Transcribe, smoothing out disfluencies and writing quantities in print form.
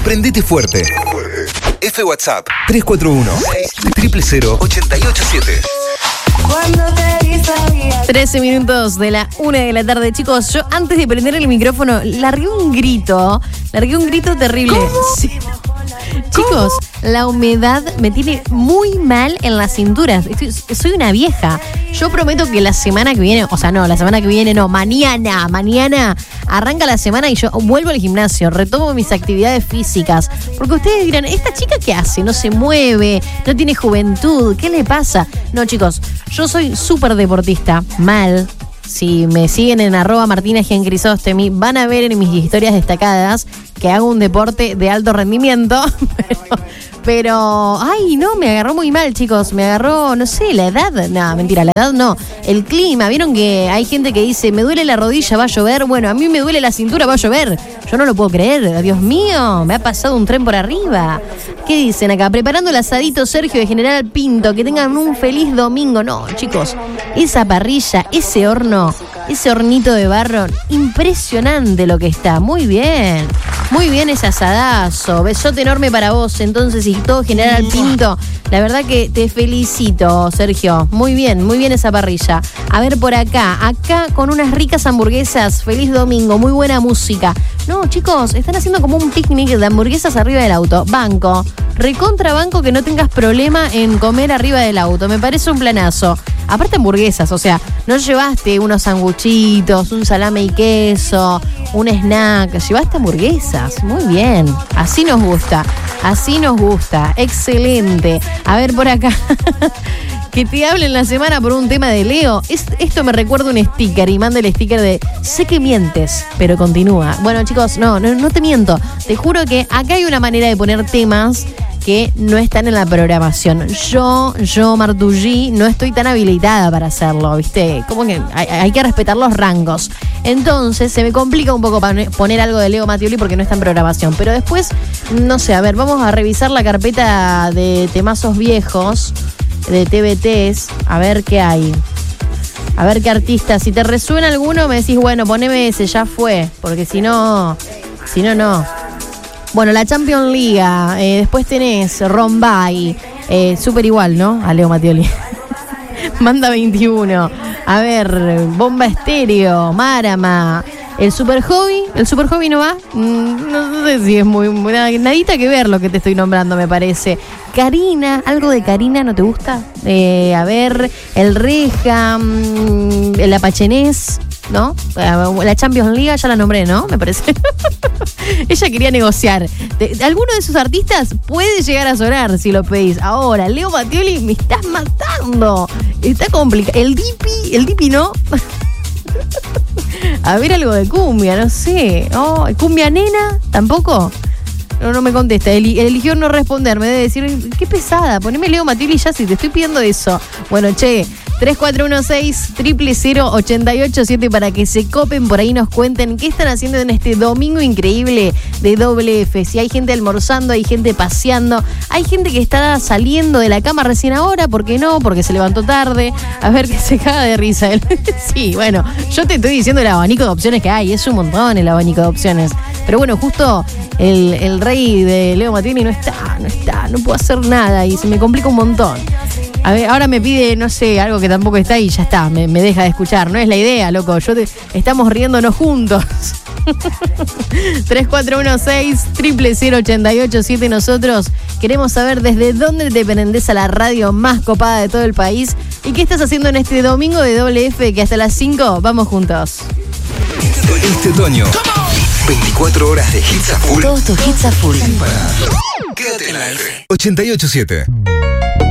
Prendete fuerte. F WhatsApp 341-600-887. 13 minutos de la 1 de la tarde. Chicos, yo antes de prender el micrófono largué un grito terrible. ¿Cómo? Sí. Chicos, la humedad me tiene muy mal en las cinturas. Soy una vieja. Yo prometo que la semana que viene, mañana arranca la semana y yo vuelvo al gimnasio, retomo mis actividades físicas. Porque ustedes dirán, ¿esta chica qué hace? No se mueve, no tiene juventud, ¿qué le pasa? No, chicos, yo soy súper deportista, mal. Si me siguen en @MartinaGianCrisóstomi, van a ver en mis historias destacadas que hago un deporte de alto rendimiento, pero ay, no, me agarró muy mal, chicos. Me agarró, no sé, la edad. No, mentira, la edad no. El clima, vieron que hay gente que dice, me duele la rodilla, va a llover. Bueno, a mí me duele la cintura, va a llover. Yo no lo puedo creer. Dios mío, me ha pasado un tren por arriba. ¿Qué dicen acá? Preparando el asadito, Sergio de General Pinto. Que tengan un feliz domingo. No, chicos, esa parrilla, ese horno, ese hornito de barro, impresionante lo que está. Muy bien ese asadazo. Besote enorme para vos, entonces, y todo General Pinto. La verdad que te felicito, Sergio. Muy bien esa parrilla. A ver por acá con unas ricas hamburguesas. Feliz domingo, muy buena música. No, chicos, están haciendo como un picnic de hamburguesas arriba del auto. Banco, recontra banco que no tengas problema en comer arriba del auto. Me parece un planazo. Aparte hamburguesas, o sea, no llevaste unos sanguchitos, un salame y queso, un snack, llevaste hamburguesas. Muy bien, así nos gusta, excelente. A ver por acá, que te hablen la semana por un tema de Leo. Esto me recuerda un sticker y manda el sticker de sé que mientes, pero continúa. Bueno, chicos, no te miento, te juro que acá hay una manera de poner temas que no están en la programación. Yo, Martugí, no estoy tan habilitada para hacerlo, ¿viste? Como que hay que respetar los rangos. Entonces, se me complica un poco poner algo de Leo Mattioli porque no está en programación. Pero después, no sé, a ver, vamos a revisar la carpeta de temazos viejos, de TBTs, a ver qué hay. A ver qué artistas. Si te resuena alguno, me decís, bueno, poneme ese, ya fue. Porque si no, no. Bueno, la Champions League, después tenés Rombay, súper igual, ¿no? A Leo Mattioli. Manda 21. A ver, Bomba Estéreo, Marama, el Super Hobby no va. No sé si es muy nadita que ver lo que te estoy nombrando, me parece. Karina, algo de Karina, ¿no te gusta? A ver, el Reja, el Apachenés, ¿no? La Champions League ya la nombré, ¿no? Me parece. Ella quería negociar. Alguno de esos artistas puede llegar a sonar si lo pedís. Ahora, Leo Mattioli, me estás matando. Está complicado. El Dipi, ¿no? A ver, algo de cumbia, no sé. Oh, ¿cumbia nena? ¿Tampoco? No me contesta. Eligió no responder. Me debe decir, qué pesada. Poneme Leo Mattioli ya si te estoy pidiendo eso. Bueno, 3416-000-887 para que se copen por ahí, nos cuenten qué están haciendo en este domingo increíble de doble F. Si hay gente almorzando, hay gente paseando, hay gente que está saliendo de la cama recién ahora, ¿por qué no? Porque se levantó tarde. A ver, que se caga de risa él. Sí, bueno, yo te estoy diciendo el abanico de opciones que hay, es un montón el abanico de opciones. Pero bueno, justo el rey de Leo Mattioli no puedo hacer nada y se me complica un montón. A ver, ahora me pide, no sé, algo que tampoco está y ya está, me deja de escuchar. No es la idea, loco. Estamos riéndonos juntos. 3416-000-887. Nosotros queremos saber desde dónde te prendés a la radio más copada de todo el país y qué estás haciendo en este domingo de doble F, que hasta las 5 vamos juntos. Este otoño, 24 horas de hits a full. Todos tus hits a full. Quédate en la F. 887.